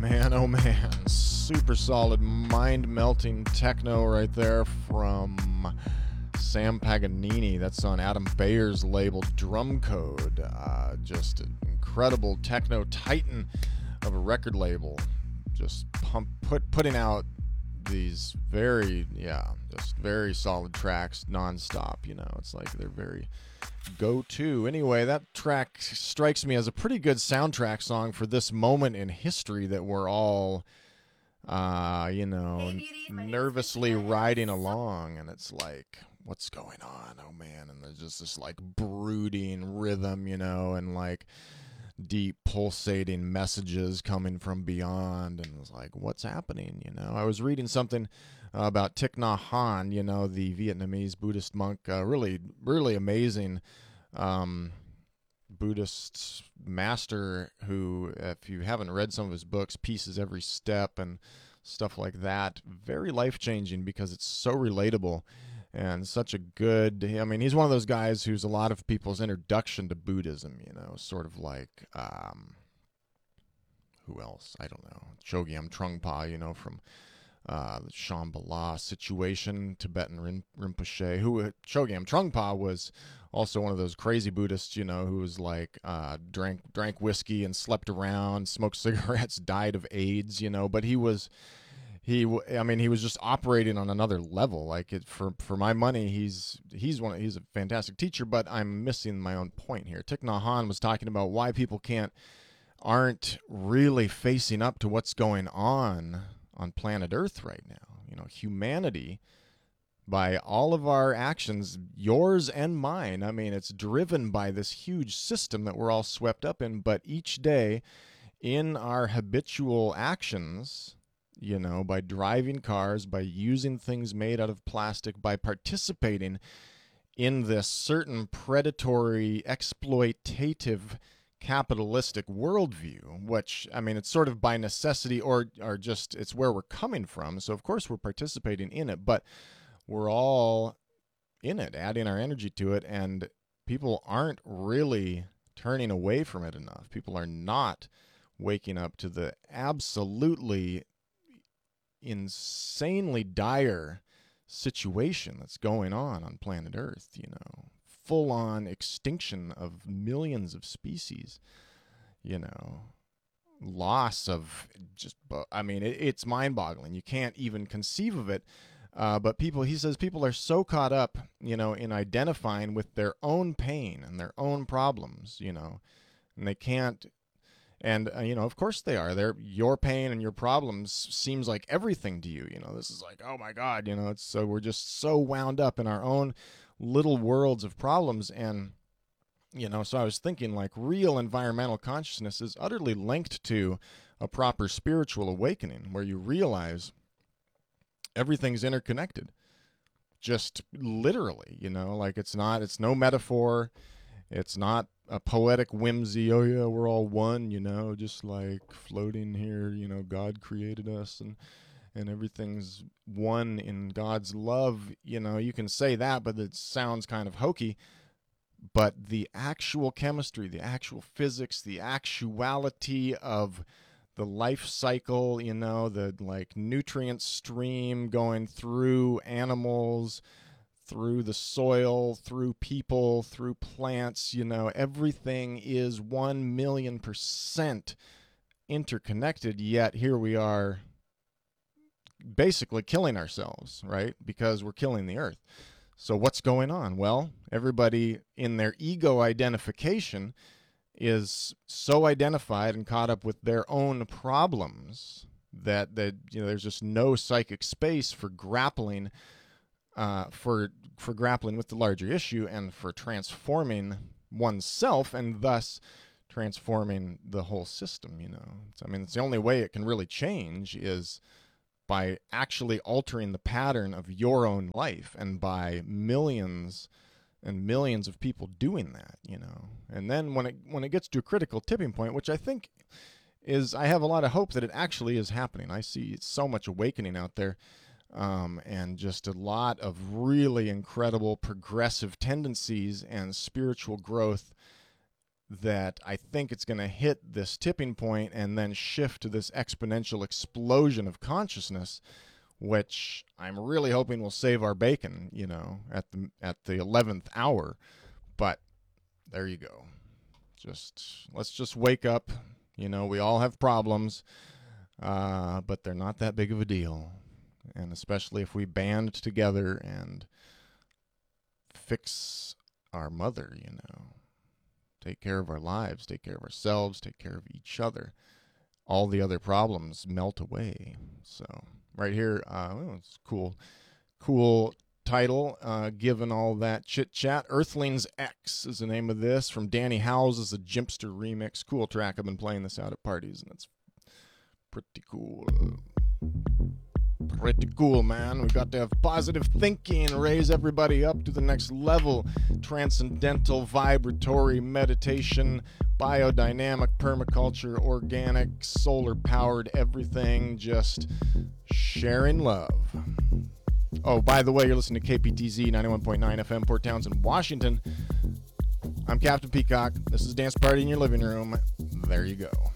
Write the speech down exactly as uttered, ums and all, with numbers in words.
Man, oh man, super solid, mind-melting techno right there from Sam Paganini. That's on Adam Bayer's label Drum Code. Uh, just an incredible techno titan of a record label. Just pump, put, putting out these very, yeah, just very solid tracks nonstop. You know, it's like they're very go-to. Anyway, that track strikes me as a pretty good soundtrack song for this moment in history that we're all, uh, you know, Hey, beauties, my name is nervously Christina, and riding so- along, and it's like, what's going on? Oh man, and there's just this like brooding rhythm, you know, and like deep pulsating messages coming from beyond, and it's like, what's happening? You know, I was reading something uh, about Thich Nhat Hanh, you know, the Vietnamese Buddhist monk, uh, really, really amazing um, Buddhist master who, if you haven't read some of his books, Pieces Every Step and stuff like that, very life-changing because it's so relatable and such a good, I mean, he's one of those guys who's a lot of people's introduction to Buddhism, you know, sort of like, um, who else? I don't know. Chogyam Trungpa, you know, from uh, the Shambhala situation, Tibetan Rin- Rinpoche, who uh, Chogyam Trungpa was also one of those crazy Buddhists, you know, who was like, uh, drank, drank whiskey and slept around, smoked cigarettes, died of AIDS, you know, but he was, he I mean he was just operating on another level. Like, it for for my money, he's he's one he's a fantastic teacher, but I'm missing my own point here. Thich Nhat Hanh was talking about why people can't aren't really facing up to what's going on on planet Earth right now. You know, humanity, by all of our actions, yours and mine, I mean, it's driven by this huge system that we're all swept up in, but each day in our habitual actions, you know, by driving cars, by using things made out of plastic, by participating in this certain predatory, exploitative, capitalistic worldview, which, I mean, it's sort of by necessity or, or just it's where we're coming from. So, of course, we're participating in it, but we're all in it, adding our energy to it, and people aren't really turning away from it enough. People are not waking up to the absolutely insanely dire situation that's going on on planet Earth, you know, full on extinction of millions of species, you know, loss of just, I mean, it, it's mind boggling. You can't even conceive of it. Uh, but people, he says, people are so caught up, you know, in identifying with their own pain and their own problems, you know, and they can't. And, uh, you know, of course they are. They're, your pain and your problems seems like everything to you. You know, this is like, oh, my God, you know, it's so we're just so wound up in our own little worlds of problems. And, you know, so I was thinking, like, real environmental consciousness is utterly linked to a proper spiritual awakening where you realize everything's interconnected. Just literally, you know, like it's not, it's no metaphor. It's not a poetic whimsy, oh yeah, we're all one, you know, just like floating here, you know, God created us and and everything's one in God's love. You know, you can say that, but it sounds kind of hokey. But the actual chemistry, the actual physics, the actuality of the life cycle, you know, the like nutrient stream going through animals, through the soil, through people, through plants, you know, everything is one million percent interconnected, yet here we are basically killing ourselves, right? Because we're killing the earth. So what's going on? Well, everybody in their ego identification is so identified and caught up with their own problems that, that you know, there's just no psychic space for grappling Uh, for for grappling with the larger issue and for transforming oneself and thus transforming the whole system, you know. It's, I mean, it's the only way it can really change is by actually altering the pattern of your own life and by millions and millions of people doing that, you know. And then when it when it gets to a critical tipping point, which I think is, I have a lot of hope that it actually is happening. I see so much awakening out there. Um, and just a lot of really incredible progressive tendencies and spiritual growth that I think it's going to hit this tipping point and then shift to this exponential explosion of consciousness, which I'm really hoping will save our bacon, you know, at the at the eleventh hour. But there you go. Just let's just wake up. You know, we all have problems, uh, but they're not that big of a deal. And especially if we band together and fix our mother, you know, take care of our lives, take care of ourselves, take care of each other, all the other problems melt away. So right here, uh, oh, it's cool, cool title, uh, given all that chit chat. Earthlings X is the name of this, from Danny Howells. Is a Jimpster remix. Cool track. I've been playing this out at parties, and it's pretty cool. Pretty cool, man. We got to have positive thinking, raise everybody up to the next level. Transcendental, vibratory meditation, biodynamic, permaculture, organic, solar-powered, everything, just sharing love. Oh, by the way, you're listening to K P T Z ninety-one point nine F M, Port Townsend, Washington. I'm Captain Peacock. This is Dance Party in Your Living Room. There you go.